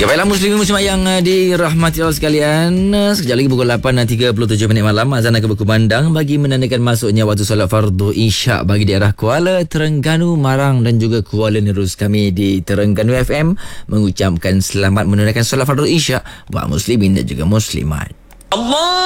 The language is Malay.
Ya, baiklah muslim-muslimat yang dirahmati Allah sekalian. Sekejap lagi pukul 8.37 malam azan akan berkumandang bagi menandakan masuknya waktu solat fardu isyak bagi daerah Kuala Terengganu, Marang dan juga Kuala Nerus. Kami di Terengganu FM mengucapkan selamat menunaikan solat fardu isyak buat muslimin dan juga muslimat. Allah